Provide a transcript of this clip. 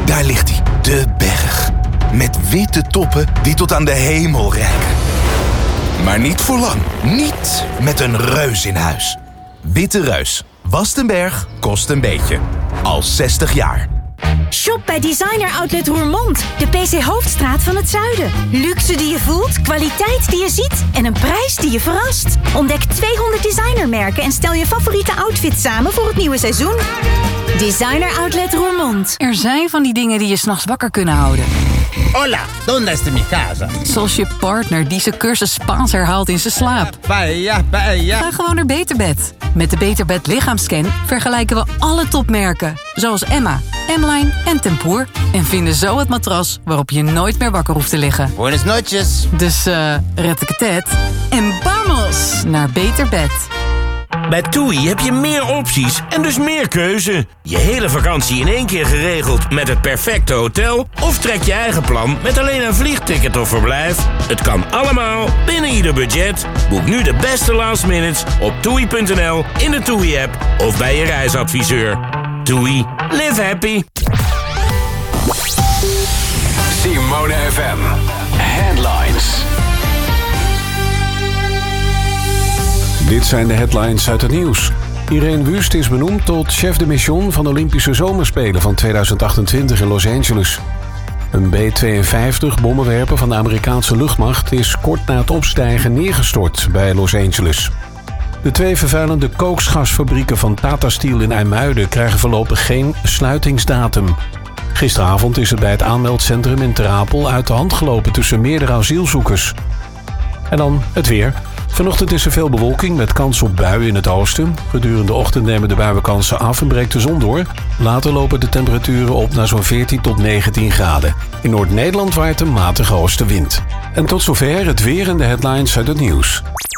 Daar ligt hij, de berg. Met witte toppen die tot aan de hemel reiken. Maar niet voor lang. Niet met een reus in huis. Witte Reus. Wast een berg, kost een beetje. Al 60 jaar. Shop bij Designer Outlet Roermond. De PC Hoofdstraat van het zuiden. Luxe die je voelt, kwaliteit die je ziet en een prijs die je verrast. Ontdek 200 designermerken en stel je favoriete outfit samen voor het nieuwe seizoen. Designer Outlet Roermond. Er zijn van die dingen die je 's nachts wakker kunnen houden. Hola, ¿dónde está mi casa? Zoals je partner die zijn cursus Spaans herhaalt in zijn slaap. Paella. Ga gewoon naar Beterbed. Met de Beterbed lichaamscan vergelijken we alle topmerken. Zoals Emma, M-Line en Tempoor. En vinden zo het matras waarop je nooit meer wakker hoeft te liggen. Buenas noches. Dus red ik het en vamos naar Beterbed. Bij TUI heb je meer opties en dus meer keuze. Je hele vakantie in één keer geregeld met het perfecte hotel... of trek je eigen plan met alleen een vliegticket of verblijf. Het kan allemaal binnen ieder budget. Boek nu de beste last minutes op TUI.nl, in de TUI-app of bij je reisadviseur. TUI. Live happy. Simone FM. Headlines. Dit zijn de headlines uit het nieuws. Irene Wust is benoemd tot chef de mission van de Olympische Zomerspelen van 2028 in Los Angeles. Een B-52-bommenwerper van de Amerikaanse luchtmacht is kort na het opstijgen neergestort bij Los Angeles. De 2 vervuilende kooksgasfabrieken van Tata Steel in IJmuiden krijgen voorlopig geen sluitingsdatum. Gisteravond is het bij het aanmeldcentrum in Ter Apel uit de hand gelopen tussen meerdere asielzoekers. En dan het weer. Vanochtend is er veel bewolking met kans op buien in het oosten. Gedurende de ochtend nemen de buienkansen af en breekt de zon door. Later lopen de temperaturen op naar zo'n 14 tot 19 graden. In Noord-Nederland waait een matige oostenwind. En tot zover het weer en de headlines uit het nieuws.